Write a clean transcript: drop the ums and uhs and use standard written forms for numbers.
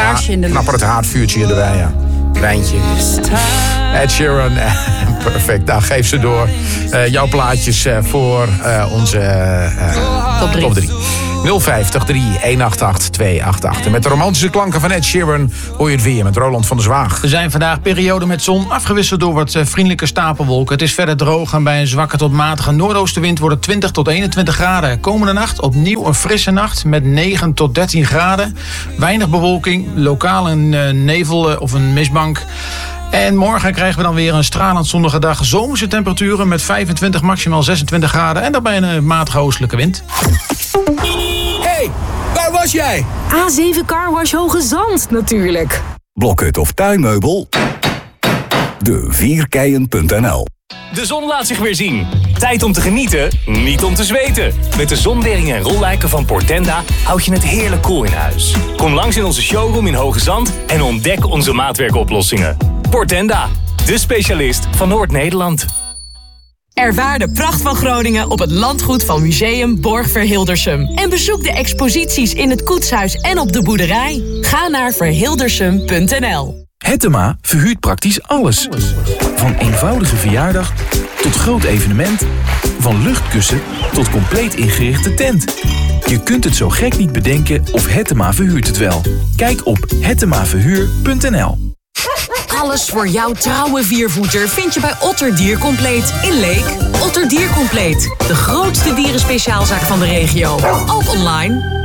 Kaarsje in de lucht. Knapper het haardvuurtje erbij, ja. Wijntje. Ed Sheeran. Perfect. Nou, geef ze door. Jouw plaatjes voor onze top 3. 050 188 288. En met de romantische klanken van Ed Sheeran hoor je het weer met Roland van der Zwaag. Er zijn vandaag perioden met zon, afgewisseld door wat vriendelijke stapelwolken. Het is verder droog en bij een zwakke tot matige noordoostenwind wordt het 20 tot 21 graden. Komende nacht opnieuw een frisse nacht met 9 tot 13 graden. Weinig bewolking, lokaal een nevel of een mistbank. En morgen krijgen we dan weer een stralend zonnige dag. Zomerse temperaturen met 25, maximaal 26 graden. En daarbij een matige oostelijke wind. Hey, waar was jij? A7 Carwash Hoge Zand, natuurlijk. Blokhut of tuinmeubel? De4keien.nl. De zon laat zich weer zien. Tijd om te genieten, niet om te zweten. Met de zonweringen en rolluiken van Portenda houd je het heerlijk koel in huis. Kom langs in onze showroom in Hoge Zand en ontdek onze maatwerkoplossingen. Portenda, de specialist van Noord-Nederland. Ervaar de pracht van Groningen op het landgoed van Museum Borgverhildersum. En bezoek de exposities in het koetshuis en op de boerderij. Ga naar verhildersum.nl. Hettema verhuurt praktisch alles. Van eenvoudige verjaardag tot groot evenement. Van luchtkussen tot compleet ingerichte tent. Je kunt het zo gek niet bedenken of Hettema verhuurt het wel. Kijk op hettemaverhuur.nl. Alles voor jouw trouwe viervoeter vind je bij Otter Diercompleet in Leek. Otter Diercompleet, de grootste dierenspeciaalzaak van de regio. Ook online.